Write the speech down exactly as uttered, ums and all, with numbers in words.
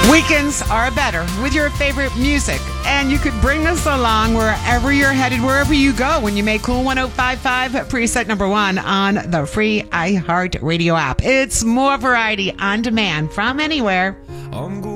Weekends are better with your favorite music, and you could bring us along wherever you're headed, wherever you go, when you make Cool one oh five point five preset number one on the free iHeartRadio app. It's more variety on demand from anywhere.